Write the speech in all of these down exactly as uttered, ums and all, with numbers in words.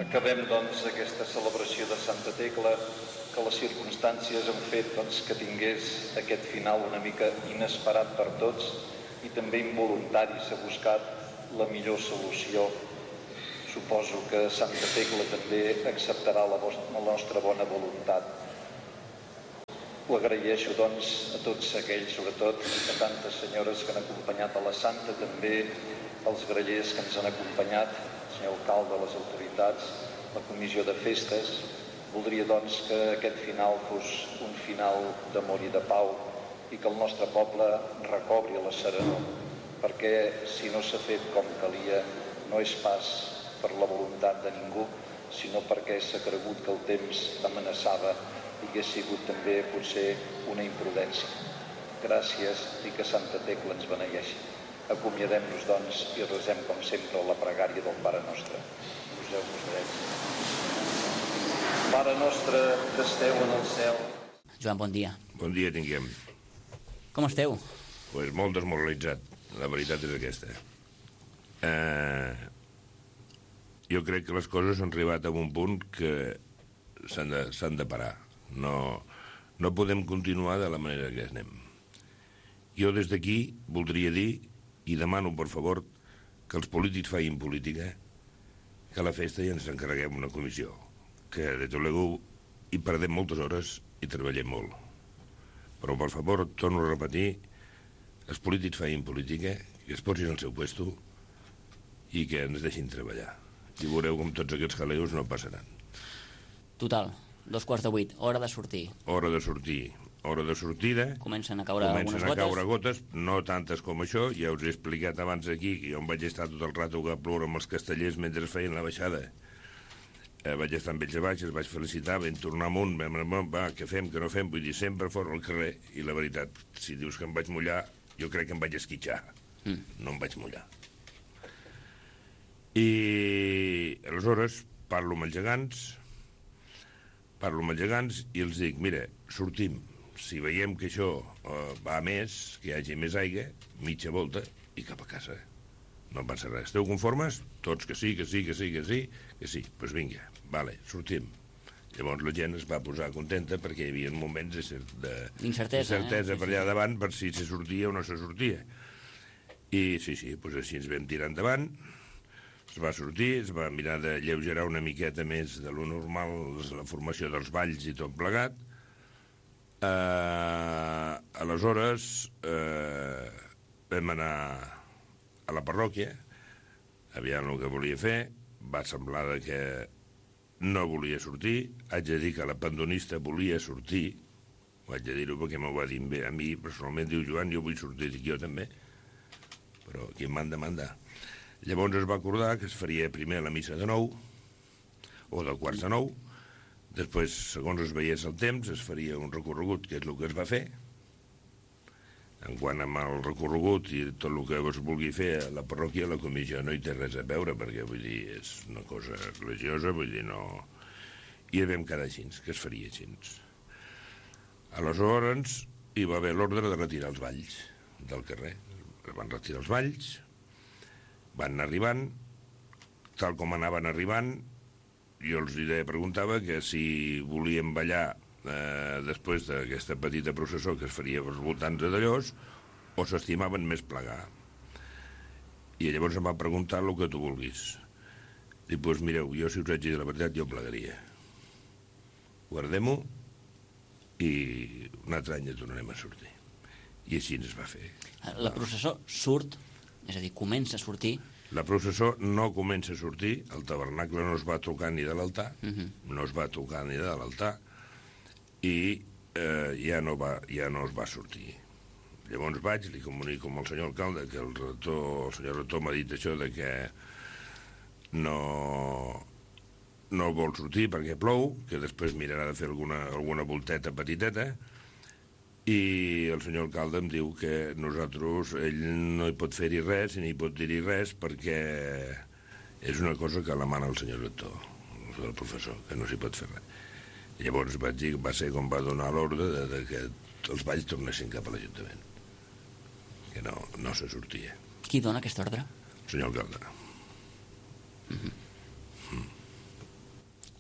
Acabem, doncs, aquesta celebració de Santa Tecla, que les circumstàncies han fet doncs, que tingués aquest final una mica inesperat per tots i també involuntari. S'ha buscat la millor solució. Suposo que Santa Tecla també acceptarà la, vostra, la nostra bona voluntat. Ho agraeixo, doncs, a tots aquells, sobretot a tantes senyores que han acompanyat a la Santa, també als grallers que ens han acompanyat, el senyor alcalde, les autoritats, la comissió de festes. Voldria, doncs, que aquest final fos un final d'amor i de pau i que el nostre poble recobri la serenor, perquè si no s'ha fet com calia no és pas per la voluntat de ningú, sinó perquè s'ha cregut que el temps amenaçava i hagués sigut també potser una imprudència. Gràcies i que Santa Tecla ens beneeixi. Acomiadem-nos, doncs, i resem, com sempre, la pregària del Pare Nostre. Poseu-vos drets. Pare nostre, que esteu en el cel. Joan, bon dia. Bon dia tinguem. Com esteu? Pues molt desmoralitzat, la veritat és aquesta. Eh, jo crec que les coses han arribat a un punt que s'han de, s'han de parar. No, no podem continuar de la manera que anem. Jo des d'aquí voldria dir, i demano per favor, que els polítics facin política, que a la festa ja ens encarreguem una comissió, que de tot l'ego hi perdem moltes hores i treballem molt. Però per favor, torno a repetir, els polítics facin política, que es posin al seu puesto i que ens deixin treballar. I veureu com tots aquests jaleos no passaran. Total, dos quarts de vuit, hora de sortir. Hora de sortir, hora de sortida. Comencen a caure comencen algunes a gotes. caure gotes, no tantes com això. Ja us he explicat abans aquí que jo em vaig estar tot el rato que ploure amb els castellers mentre feien la baixada. Eh, vaig estar amb ells a baix, els vaig felicitar, vam tornar amunt, vam, va, què fem, què no fem, vull dir, sempre fora al carrer. I la veritat, si dius que em vaig mullar, jo crec que em vaig esquitxar. Mm. No em vaig mullar. I aleshores parlo amb els gegants, parlo amb els gegants i els dic, mira, sortim. Si veiem que això uh, va a més, que hi hagi més aigua, mitja volta i cap a casa. No passa res. Esteu conformes? Tots que sí, que sí, que sí, que sí, que sí. Doncs pues vinga, vale, sortim. Llavors la gent es va posar contenta perquè hi havia moments de, de, d'incertesa, eh? per allà davant per si se sortia o no se sortia. I sí, sí, doncs així ens vam tirar endavant. Es va sortir, es va mirar de lleugerar una miqueta més de lo normal, la formació dels balls i tot plegat. Uh, aleshores uh, vam anar a la parròquia, aviam el que volia fer, va semblar que no volia sortir, haig de dir que la pandonista volia sortir, ho haig de dir-ho perquè m'ho va dir bé a mi, personalment diu Joan, jo vull sortir, dic jo també, però qui em manda, manda. Llavors es va acordar que es faria primer la missa de nou, o de quarts de nou, després, segons es veiés el temps, es faria un recorregut, que és el que es va fer. En quant amb el recorregut i tot el que es vulgui fer a la parròquia, la comissió no hi té res a veure, perquè, vull dir, és una cosa religiosa, vull dir, no... I vam quedar així, que es faria així. Aleshores, hi va haver l'ordre de retirar els balls del carrer. Van retirar els balls, van anar arribant, tal com anaven arribant, jo els preguntava que si volien ballar eh, després d'aquesta petita processó que es faria als voltants de Dallós o s'estimaven més plegar. I llavors em va preguntar el que tu vulguis. Dic, doncs mireu, jo si us haig de dir la veritat jo plegaria. Guardem-ho i un altre any ja tornarem a sortir. I així ens va fer. La processó surt, és a dir, comença a sortir. La processó no comença a sortir, el tabernacle no es va tocar ni de l'altar, uh-huh. no es va tocar ni de l'altar, i eh, ja, no va, ja no es va sortir. Llavors vaig, li comunico amb el senyor alcalde que el rector, el senyor rector m'ha dit això de que no, no vol sortir perquè plou, que després mirarà de fer alguna, alguna volteta petiteta, i el senyor alcalde em diu que nosaltres, ell no hi pot fer-hi res ni hi pot dir-hi res perquè és una cosa que la mana el senyor rector, el professor, que no s'hi pot fer res. I llavors vaig dir que va ser com va donar l'ordre de, de que els balls tornessin cap a l'Ajuntament, que no, no se sortia. Qui dona aquest ordre? El senyor alcalde. Mm-hmm. Mm.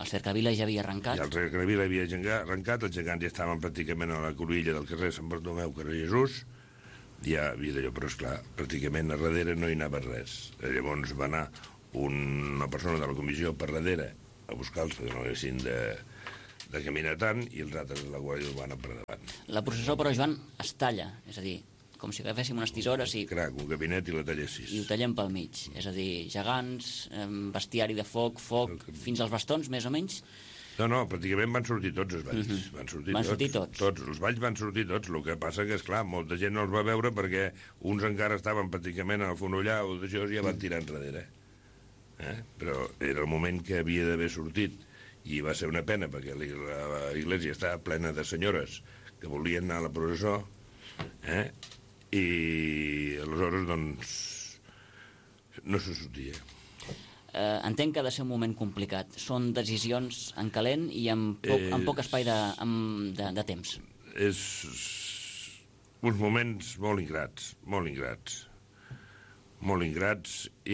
Cercavila ja havia arrencat. I el Cercavila havia arrencat, els gegants ja estaven pràcticament a la cruïlla del carrer Sant Bartomeu, carrer Jesús, ja havia d'allò, però esclar, pràcticament a darrere no hi anava res. Llavors va anar una persona de la comissió per darrere a buscar-los perquè no haguessin de, de caminar tant, i els altres de la Guàrdia Urbana per davant. La processó, però, Joan, es talla, és a dir, com si agaféssim unes tisores i... Crac, un gabinet i la tallessis. I ho tallem pel mig, és a dir, gegants, bestiari de foc, foc, que... fins als bastons, més o menys. No, no, pràcticament van sortir tots els balls. Mm-hmm. Van sortir, van tots, sortir tots. tots. Els balls van sortir tots, el que passa que, esclar, molta gent no els va veure perquè uns encara estaven pràcticament al fonollar o d'això i ja van tirar enrere. Eh? Però era el moment que havia d'haver sortit i va ser una pena perquè la iglesia estava plena de senyores que volien anar a la processó, eh? I aleshores, doncs, no se sortia. Eh, entenc que ha de ser un moment complicat. Són decisions en calent i amb poc, eh, amb poc espai de, amb, de, de temps. És uns moments molt ingrats, molt ingrats. molt ingrats i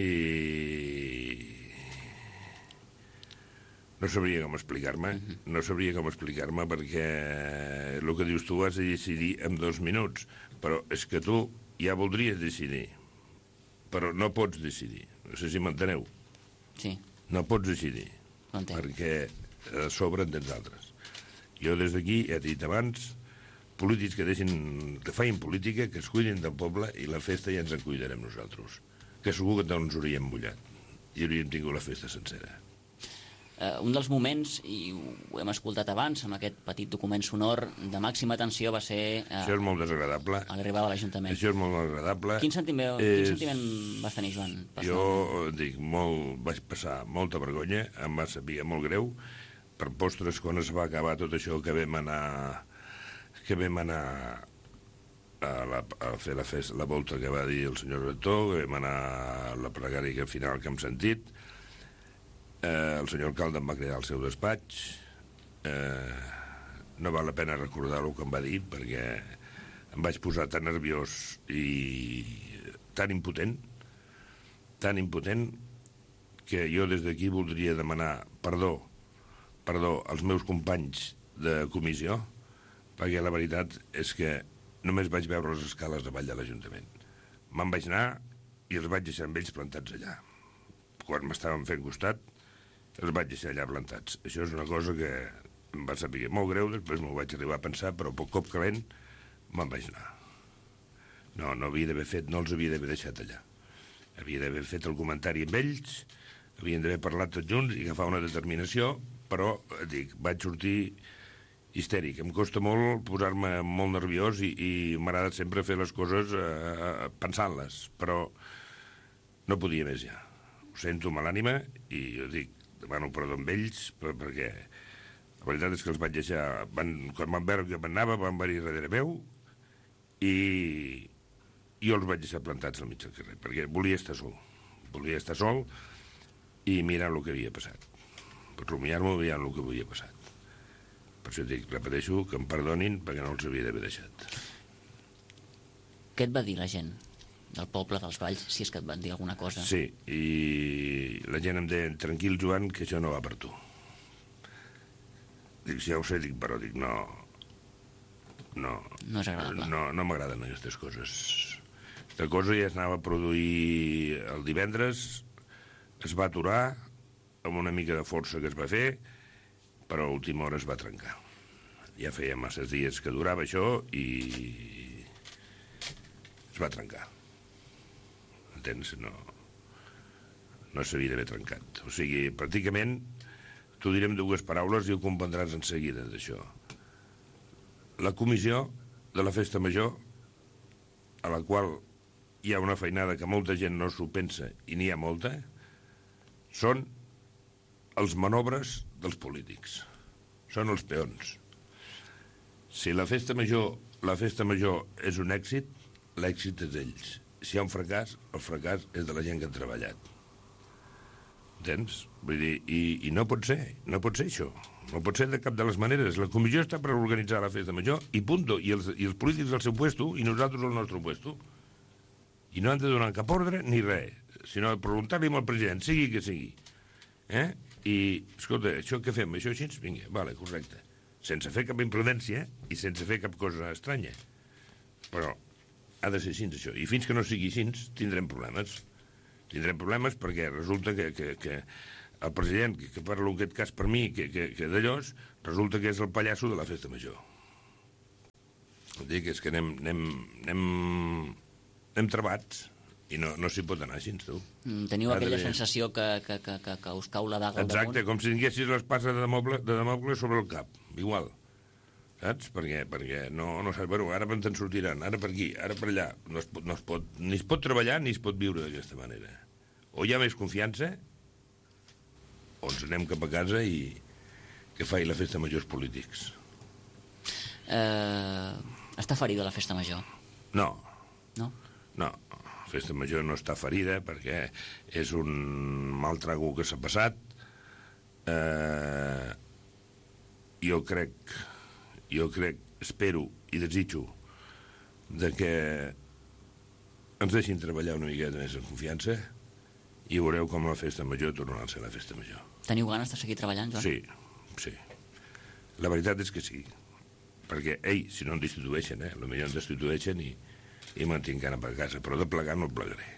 no sabria com explicar-me, no sabria com explicar-me perquè el que dius tu has de decidir en dos minuts, però és que tu ja voldries decidir, però no pots decidir, no sé si m'enteneu. Sí. No pots decidir, perquè a sobre en tens altres. Jo des d'aquí, ja t'he dit abans, polítics que deixin, que facin política, que es cuidin del poble i la festa ja ens en cuidarem nosaltres. Que segur que no ens hauríem mullat i hauríem tingut la festa sencera. Uh, un dels moments, i ho hem escoltat abans, amb aquest petit document sonor de màxima tensió va ser... Uh, Això és molt desagradable. A l'arribada a l'Ajuntament. Això és molt desagradable. Quin sentiment, és... quin sentiment vas tenir, Joan? Jo, dic, molt, vaig passar molta vergonya, em va saber molt greu, per postres, quan es va acabar tot això que vam anar... que vam anar a, la, a fer la, festa, la volta que va dir el senyor rector, que vam anar a la pregària final que hem sentit, eh, el senyor alcalde em va cridar al seu despatx, eh, no val la pena recordar el que em va dir, perquè em vaig posar tan nerviós i tan impotent, tan impotent, que jo des d'aquí voldria demanar perdó, perdó als meus companys de comissió, perquè la veritat és que només vaig veure les escales davall de l'Ajuntament. Me'n vaig anar i els vaig deixar amb ells plantats allà. Quan m'estaven fent costat, els vaig deixar allà plantats. Això és una cosa que em va saber molt greu, després m'ho vaig arribar a pensar, però poc cop calent me'n vaig anar. No, no havia d'haver fet, no els havia d'haver deixat allà. Havia d'haver fet el comentari amb ells, havien d'haver parlat tots junts i agafar una determinació, però, dic, vaig sortir histèric. Em costa molt posar-me molt nerviós i, i m'agrada sempre fer les coses eh, pensant-les, però no podia més ja. Ho sento a l'ànima i jo dic, demano perdó amb ells per, perquè la veritat és que els vaig deixar, van, quan van veure que m'anava van venir darrere meu i jo els vaig deixar plantats al mig del carrer, perquè volia estar sol, volia estar sol i mirar el que havia passat, per rumiar-me mirant el que havia passat. Per això dic, repeteixo, que em perdonin perquè no els havia d'haver deixat. Què et va dir la gent del poble, dels Valls, si és que et van dir alguna cosa? Sí, i la gent em deia, tranquil, Joan, que això no va per tu. Dic, ja ho sé, dic, però dic, no... No, no és agradable. No, no m'agraden aquestes coses. Aquesta cosa ja es anava a produir el divendres, es va aturar, amb una mica de força que es va fer, però a última hora es va trencar. Ja feia masses dies que durava això i es va trencar. Entens? No, no s'havia d'haver trencat. O sigui, pràcticament, t'ho direm dues paraules i ho comprendràs en seguida, d'això. La comissió de la Festa Major, a la qual hi ha una feinada que molta gent no s'ho pensa i n'hi ha molta, són els manobres dels polítics. Són els peons. Si la festa major, la festa major és un èxit, l'èxit és d'ells. Si hi ha un fracàs, el fracàs és de la gent que ha treballat. Entens? Vull dir, i, i no pot ser, no pot ser això. No pot ser de cap de les maneres. La comissió està per organitzar la festa major i punto. I els, i els polítics al seu puesto i nosaltres al nostre puesto. I no han de donar cap ordre ni res, sinó preguntar-li al president, sigui que sigui. Eh? i, escolta, això què fem? Això així? Vinga, vale, correcte. Sense fer cap imprudència i sense fer cap cosa estranya. Però ha de ser així, això. I fins que no sigui així, tindrem problemes. Tindrem problemes perquè resulta que, que, que el president, que, que parla en aquest cas per mi, que, que, que d'allòs, resulta que és el pallasso de la festa major. Vull dir que és que anem, anem, anem, anem trebats i no, no s'hi pot anar així, tu. Mm, teniu ha aquella sensació que, que, que, que, que us cau la daga al damunt? Exacte, com si tinguessis l'espasa de Damocles de Damocles sobre el cap, igual. Saps? Perquè, perquè no, no saps, bueno, ara te'n sortiran, ara per aquí, ara per allà. No es pot, no es pot, ni es pot treballar ni es pot viure d'aquesta manera. O hi ha més confiança, o ens anem cap a casa i que faci la festa major els polítics. Eh, està ferida la festa major? No. No? No, la festa major no està ferida perquè és un mal trago que s'ha passat. Eh, jo crec, jo crec, espero i desitjo de que ens deixin treballar una miqueta més en confiança i veureu com la festa major tornarà a ser la festa major. Teniu ganes de seguir treballant, Joan? Sí, sí. La veritat és que sí. Perquè, ei, si no em destitueixen, eh? Potser em destitueixen i, i me'n tinc gana per casa. Però de plegar no plegaré.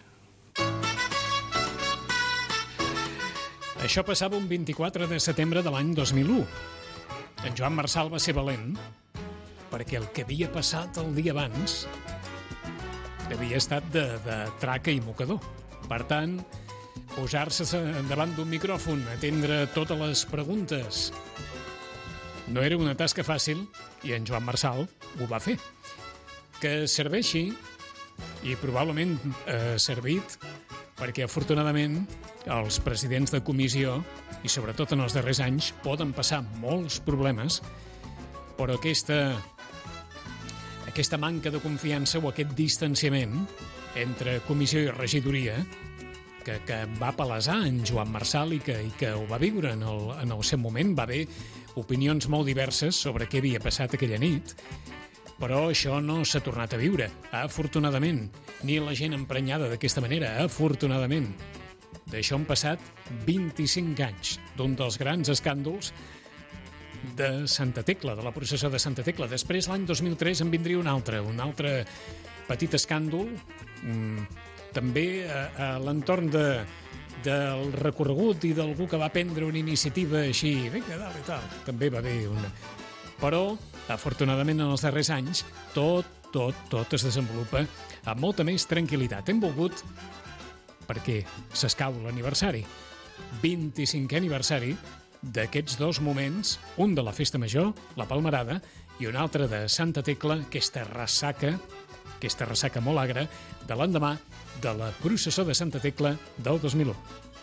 Això passava un vint-i-quatre de setembre de l'any dos mil u. En Joan Marsal va ser valent perquè el que havia passat el dia abans havia estat de, de traca i mocador. Per tant, posar-se davant d'un micròfon, atendre totes les preguntes, no era una tasca fàcil i en Joan Marsal ho va fer. Que serveixi, i probablement ha servit, perquè afortunadament els presidents de comissió, i sobretot en els darrers anys, poden passar molts problemes, però aquesta, aquesta manca de confiança o aquest distanciament entre comissió i regidoria que, que va palesar en Joan Marsal i que, i que ho va viure en el, en el seu moment. Va haver opinions molt diverses sobre què havia passat aquella nit, però això no s'ha tornat a viure, afortunadament. Ni la gent emprenyada d'aquesta manera, afortunadament. D'això han passat vint-i-cinc anys d'un dels grans escàndols de Santa Tecla, de la processó de Santa Tecla. Després, l'any dos mil tres, en vindria un altre, un altre petit escàndol, mmm, també a, a l'entorn de, del recorregut i d'algú que va prendre una iniciativa així, vinga, dalt i tal, també va haver una... Però, afortunadament, en els darrers anys, tot, tot, tot es desenvolupa amb molta més tranquil·litat. Hem volgut, perquè s'escau l'aniversari, vint-i-cinquè aniversari d'aquests dos moments, un de la Festa Major, la Palmerada, i un altre de Santa Tecla, aquesta ressaca, aquesta ressaca molt agra, de l'endemà de la processó de Santa Tecla del dos mil u.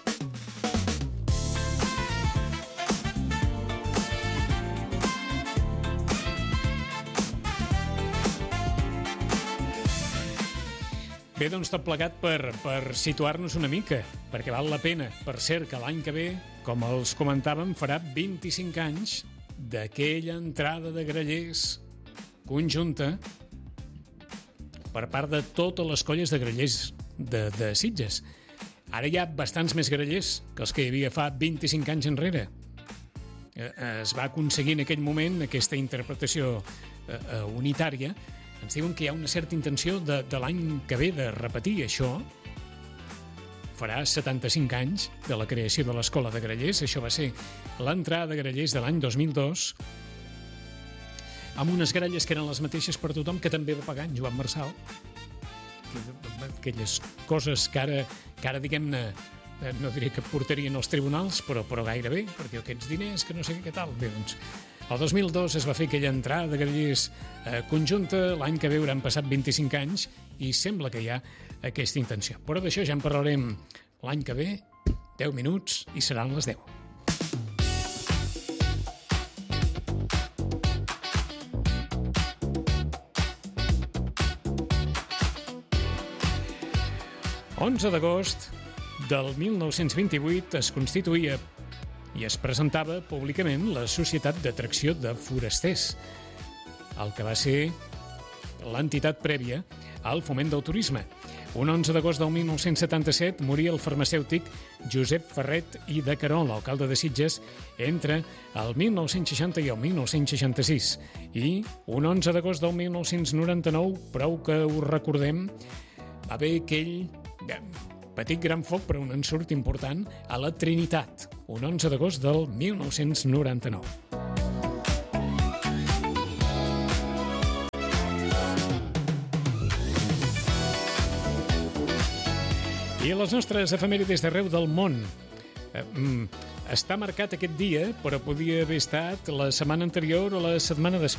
Bé, doncs tot plegat per, per situar-nos una mica, perquè val la pena. Per cert, que l'any que ve, com els comentàvem, farà vint-i-cinc anys d'aquella entrada de grallers conjunta per part de totes les colles de grallers de, de Sitges. Ara hi ha bastants més grallers que els que hi havia fa vint-i-cinc anys enrere. Es va aconseguir en aquell moment aquesta interpretació eh, unitària. Ens diuen que hi ha una certa intenció de, de l'any que ve de repetir això. Farà setanta-cinc anys de la creació de l'Escola de Grallers. Això va ser l'entrada de grallers de l'any dos mil dos, amb unes gralles que eren les mateixes per tothom, que també va pagar en Joan Marsal. Aquelles coses que ara, que ara diguem-ne, no diré que portarien als tribunals, però, però gairebé, perquè aquests diners, que no sé què tal. Bé, doncs, el dos mil dos es va fer aquella entrada de grallers eh, conjunta, l'any que ve hauran passat vint-i-cinc anys i sembla que hi ha aquesta intenció. Però d'això ja en parlarem l'any que ve, deu minuts, i seran les deu. onze d'agost del mil nou-cents vint-i-vuit es constituïa i es presentava públicament la Societat d'Atracció de Forasters, el que va ser l'entitat prèvia al foment del turisme. Un onze d'agost del mil nou-cents setanta-set moria el farmacèutic Josep Ferret i de Querol, alcalde de Sitges, entre el mil nou-cents seixanta i el mil nou-cents seixanta-sis. I un onze d'agost del mil nou-cents noranta-nou, prou que ho recordem, va haver aquell petit gran foc, però un ensurt important, a la Trinitat, un onze d'agost del mil nou-cents noranta-nou. I a les nostres efemèrides d'arreu del món. Està marcat aquest dia, però podia haver estat la setmana anterior o la setmana després.